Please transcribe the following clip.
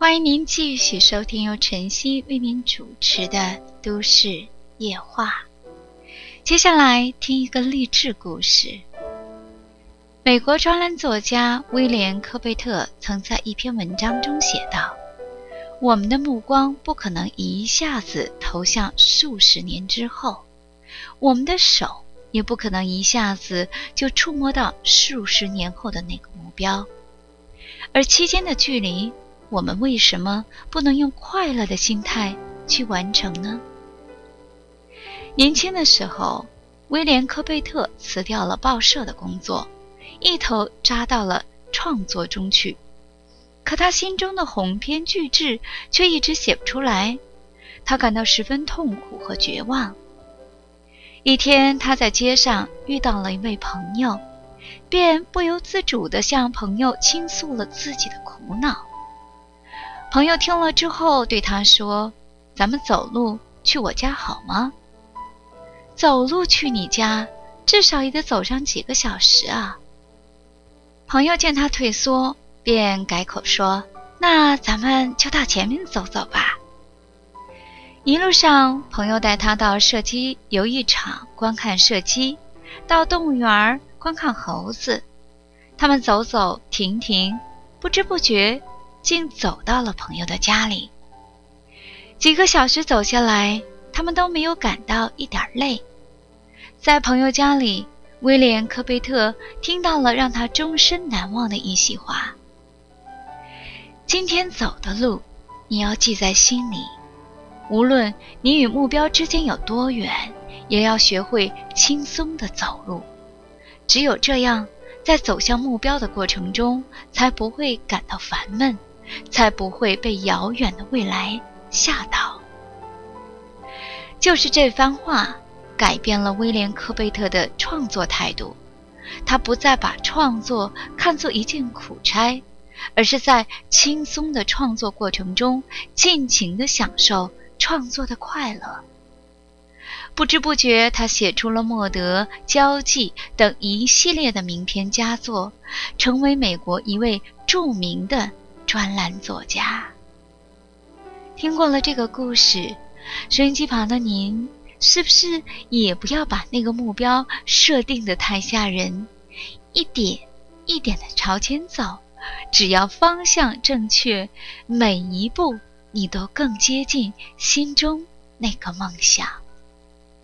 欢迎您继续收听由晨曦为您主持的都市夜话。接下来听一个励志故事。美国专栏作家威廉·科贝特曾在一篇文章中写道，我们的目光不可能一下子投向数十年之后，我们的手也不可能一下子就触摸到数十年后的那个目标，而期间的距离，我们为什么不能用快乐的心态去完成呢？年轻的时候，威廉·科贝特辞掉了报社的工作，一头扎到了创作中去。可他心中的鸿篇巨制却一直写不出来，他感到十分痛苦和绝望。一天，他在街上遇到了一位朋友，便不由自主地向朋友倾诉了自己的苦恼。朋友听了之后对他说，咱们走路去我家好吗？走路去你家，至少也得走上几个小时啊。朋友见他退缩，便改口说，那咱们就到前面走走吧。一路上，朋友带他到射击游艺场观看射击，到动物园观看猴子。他们走走停停，不知不觉竟走到了朋友的家里。几个小时走下来，他们都没有感到一点累。在朋友家里，威廉·科贝特听到了让他终身难忘的一席话：今天走的路，你要记在心里，无论你与目标之间有多远，也要学会轻松地走路。只有这样，在走向目标的过程中，才不会感到烦闷，才不会被遥远的未来吓倒。就是这番话改变了威廉·科贝特的创作态度。他不再把创作看作一件苦差，而是在轻松的创作过程中尽情地享受创作的快乐。不知不觉，他写出了《莫德》《交际》等一系列的名篇佳作，成为美国一位著名的专栏作家。听过了这个故事，收音机旁的您，是不是也不要把那个目标设定得太吓人，一点一点地朝前走，只要方向正确，每一步你都更接近心中那个梦想。